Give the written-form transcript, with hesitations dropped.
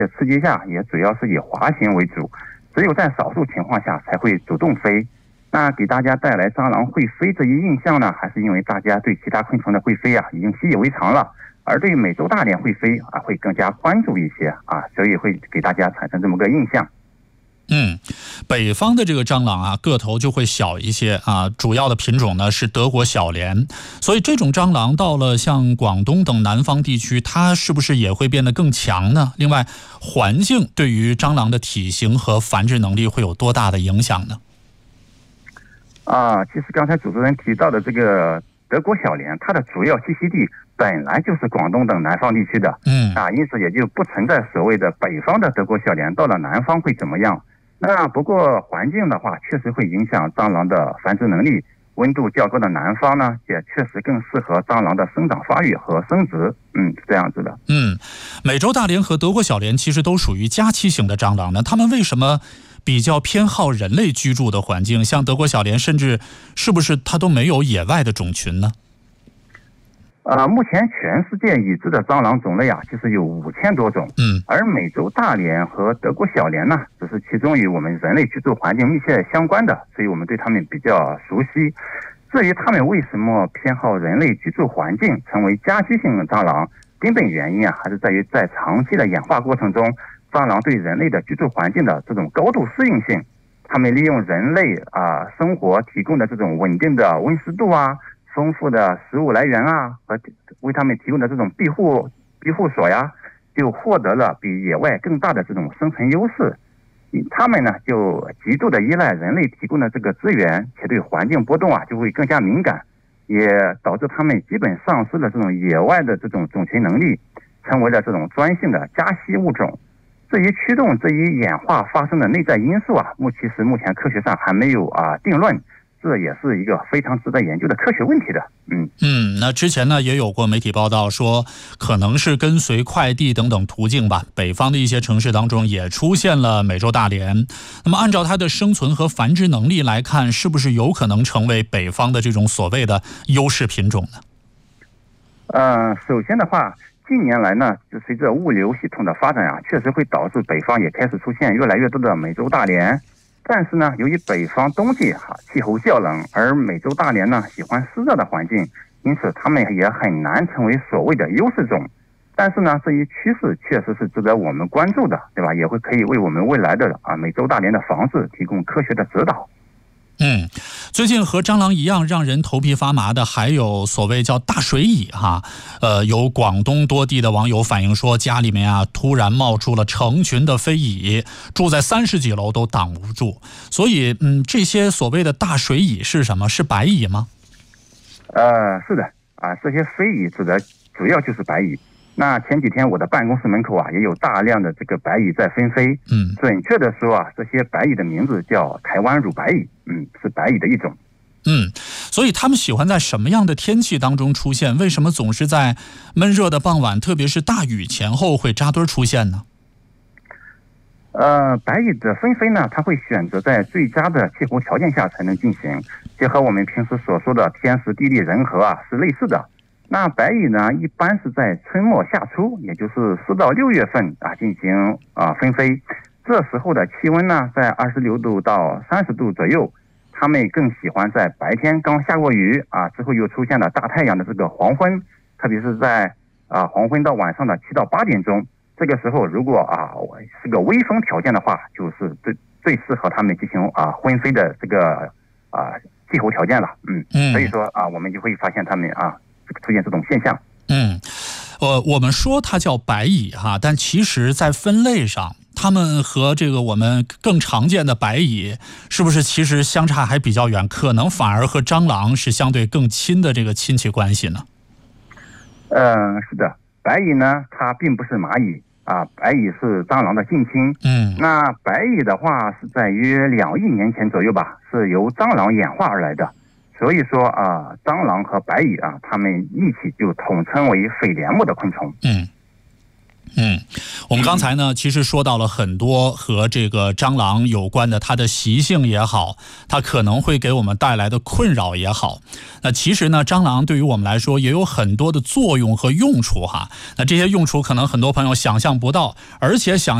刺激下也主要是以滑行为主，只有在少数情况下才会主动飞。那给大家带来蟑螂会飞这一印象呢，还是因为大家对其他昆虫的会飞已经习以为常了，而对美洲大蠊会飞会更加关注一些所以会给大家产生这么个印象。 北方的这个蟑螂个头就会小一些主要的品种呢是德国小蠊，所以这种蟑螂到了像广东等南方地区，它是不是也会变得更强呢？另外，环境对于蟑螂的体型和繁殖能力会有多大的影响呢？ 其实刚才主持人提到的这个德国小蠊，它的主要栖息地本来就是广东等南方地区的，因此也就不存在所谓的北方的德国小蠊到了南方会怎么样。那不过环境的话，确实会影响蟑螂的繁殖能力。温度较高的南方呢，也确实更适合蟑螂的生长发育和生殖。是这样子的。 美洲大蠊和德国小蠊其实都属于家栖型的蟑螂呢，它们为什么比较偏好人类居住的环境？像德国小蠊，甚至是不是它都没有野外的种群呢？ 目前全世界已知的蟑螂种类其实有5000多种。而美洲大蠊和德国小蠊呢，只是其中与我们人类居住环境密切相关的，所以我们对它们比较熟悉。至于它们为什么偏好人类居住环境，成为家居性的蟑螂，根本原因还是在于在长期的演化过程中，蟑螂对人类的居住环境的这种高度适应性。它们利用人类生活提供的这种稳定的温湿度丰富的食物来源和为他们提供的这种庇护所就获得了比野外更大的这种生存优势。他们呢就极度的依赖人类提供的这个资源，且对环境波动就会更加敏感，也导致他们基本丧失了这种野外的这种种群能力，成为了这种专性的家栖物种。至于驱动这一演化发生的内在因素目前科学上还没有定论。这也是一个非常值得研究的科学问题的。 那之前呢也有过媒体报道说，可能是跟随快递等等途径吧，北方的一些城市当中也出现了美洲大蠊。那么按照它的生存和繁殖能力来看，是不是有可能成为北方的这种所谓的优势品种呢？首先的话，近年来呢，就随着物流系统的发展确实会导致北方也开始出现越来越多的美洲大蠊。但是呢，由于北方冬季气候较冷，而美洲大蠊呢喜欢湿热的环境，因此它们也很难成为所谓的优势种。但是呢，这一趋势确实是值得我们关注的，对吧？也会可以为我们未来的美洲大蠊的防治提供科学的指导。 最近和蟑螂一样让人头皮发麻的还有所谓叫大水蚁有广东多地的网友反映说，家里面突然冒出了成群的飞蚁，住在30几楼都挡不住。所以这些所谓的大水蚁是什么？是白蚁吗？ 是的这些飞蚁指的主要就是白蚁。那前几天我的办公室门口也有大量的这个白蚁在纷飞。准确的说这些白蚁的名字叫台湾乳白蚁，是白蚁的一种。 所以他们喜欢在什么样的天气当中出现？为什么总是在闷热的傍晚，特别是大雨前后会扎堆出现呢？ 白蚁的纷飞呢，它会选择在最佳的气候条件下才能进行，这和我们平时所说的天时地利人和是类似的。那白蚁呢，一般是在春末夏初，也就是4到6月份进行纷飞。这时候的气温呢，在26度到30度左右。它们更喜欢在白天刚下过雨之后又出现了大太阳的这个黄昏，特别是在黄昏到晚上的7到8点钟。这个时候如果是个微风条件的话，就是最适合它们进行婚飞的这个气候条件了。所以说我们就会发现它们出现这种现象。 我们说它叫白蚁但其实在分类上，它们和这个我们更常见的白蚁是不是其实相差还比较远？可能反而和蟑螂是相对更亲的这个亲戚关系呢？ 是的，白蚁呢它并不是蚂蚁白蚁是蟑螂的近亲。那白蚁的话是在约2亿年前左右吧，是由蟑螂演化而来的。所以说蟑螂和白蚁它们一起就统称为肺帘目的昆虫。 我们刚才呢，其实说到了很多和这个蟑螂有关的，它的习性也好，它可能会给我们带来的困扰也好。那其实呢，蟑螂对于我们来说也有很多的作用和用处哈。那这些用处可能很多朋友想象不到，而且